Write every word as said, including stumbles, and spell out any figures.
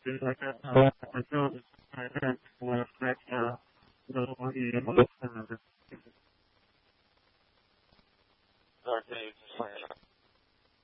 like that. Uh, I feel it's my parents left that, uh, the one he and the Dark Days.